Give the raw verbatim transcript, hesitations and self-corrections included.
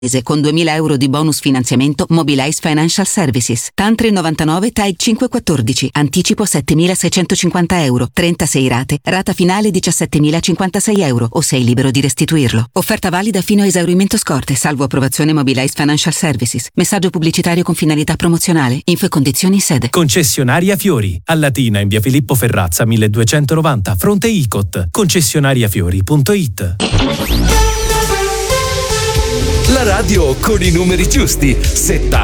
con duemila euro di bonus finanziamento Mobilize Financial Services. TAN tre novantanove T A I cinque quattordici. Anticipo settemilaseicentocinquanta euro. trentasei rate. Rata finale diciassettemilacinquantasei euro o sei libero di restituirlo. Offerta valida fino a esaurimento scorte, salvo approvazione Mobilize Financial Services. Messaggio pubblicitario con finalità promozionale. Info e condizioni in sede. Concessionaria Fiori. A Latina in via Filippo Ferrazza milleduecentonovanta, fronte Icot. concessionariafiori punto it. La radio con i numeri giusti. settanta